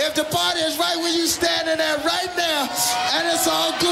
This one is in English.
if the party is right where you standing at right now, and it's all good.